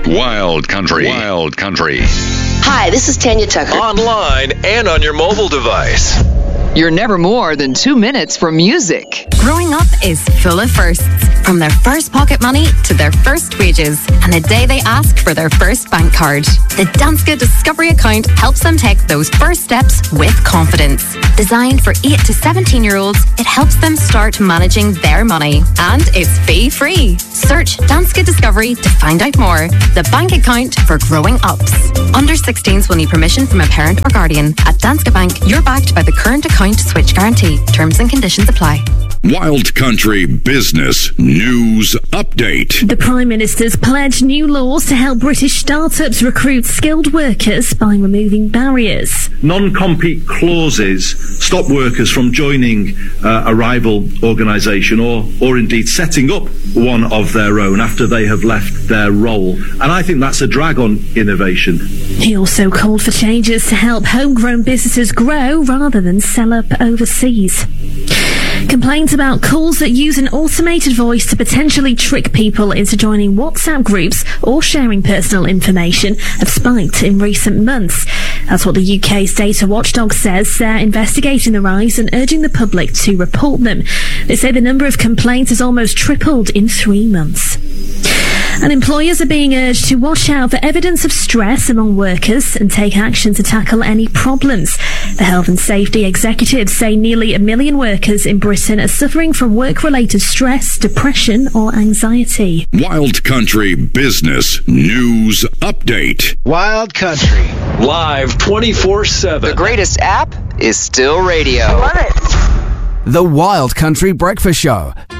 Wild Country. Wild Country. Hi, this is Tanya Tucker. Online and on your mobile device. You're never more than 2 minutes from music. Growing up is full of firsts. From their first pocket money to their first wages and the day they ask for their first bank card. The Danske Discovery account helps them take those first steps with confidence. Designed for 8 to 17-year-olds, it helps them start managing their money. And it's fee-free. Search Danske Discovery to find out more. The bank account for growing ups. Under 16s will need permission from a parent or guardian. At Danske Bank, you're backed by the current account switch guarantee. Terms and conditions apply. Wild Country Business News Update. The Prime Minister's pledged new laws to help British startups recruit skilled workers by removing barriers. Non-compete clauses stop workers from joining a rival organisation or indeed setting up one of their own after they have left their role. And I think that's a drag on innovation. He also called for changes to help homegrown businesses grow rather than sell up overseas. Complaints about calls that use an automated voice to potentially trick people into joining WhatsApp groups or sharing personal information have spiked in recent months. That's what the UK's data watchdog says. They're investigating the rise and urging the public to report them. They say the number of complaints has almost tripled in 3 months. And employers are being urged to watch out for evidence of stress among workers and take action to tackle any problems. The Health and Safety executives say nearly 1 million workers in Britain are suffering from work-related stress, depression or anxiety. Wild Country Business News Update. Wild Country. Live 24/7. The greatest app is still radio. Love it. The Wild Country Breakfast Show.